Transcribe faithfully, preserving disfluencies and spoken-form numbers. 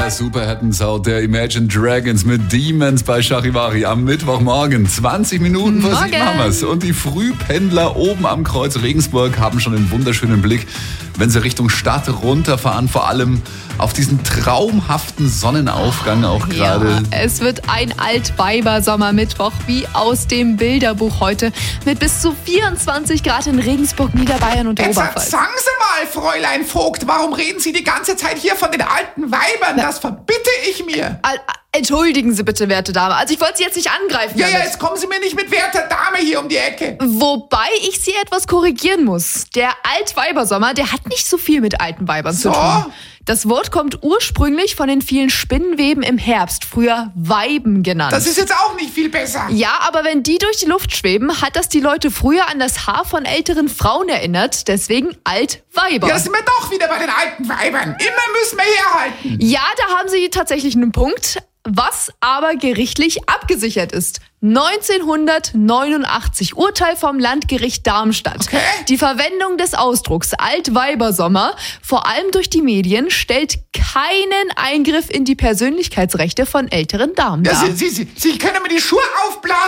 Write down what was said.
Ja, super Sound der Imagine Dragons mit Demons bei Charivari am Mittwochmorgen. zwanzig Minuten vor sieben haben wir's. Und die Frühpendler oben am Kreuz Regensburg haben schon einen wunderschönen Blick, wenn sie Richtung Stadt runterfahren. Vor allem auf diesen traumhaften Sonnenaufgang auch gerade. Ja, es wird ein Altweiber-Sommermittwoch wie aus dem Bilderbuch heute mit bis zu vierundzwanzig Grad in Regensburg, Niederbayern und der Jetzt Oberpfalz. sagen Sie mal, Fräulein Vogt, warum reden Sie die ganze Zeit hier von den alten Weibern? Das verbitte ich mir. Al- Entschuldigen Sie bitte, werte Dame. Also ich wollte Sie jetzt nicht angreifen. Ja, ja, damit. jetzt kommen Sie mir nicht mit werter Dame hier um die Ecke. Wobei ich Sie etwas korrigieren muss. Der Altweibersommer, der hat nicht so viel mit alten Weibern So? zu tun. Das Wort kommt ursprünglich von den vielen Spinnweben im Herbst, früher Weiben genannt. Das ist jetzt auch nicht viel besser. Ja, aber wenn die durch die Luft schweben, hat das die Leute früher an das Haar von älteren Frauen erinnert. Deswegen Altweiber. Ja, sind wir doch wieder bei den alten Weibern. Immer müssen wir herhalten. Ja, da haben Sie tatsächlich einen Punkt, was aber gerichtlich abgesichert ist. neunzehnhundertneunundachtzig, Urteil vom Landgericht Darmstadt. Okay. Die Verwendung des Ausdrucks Altweibersommer, vor allem durch die Medien, stellt keinen Eingriff in die Persönlichkeitsrechte von älteren Damen Ja, dar. Sie, Sie, Sie, Sie können mir die Schuhe aufblasen.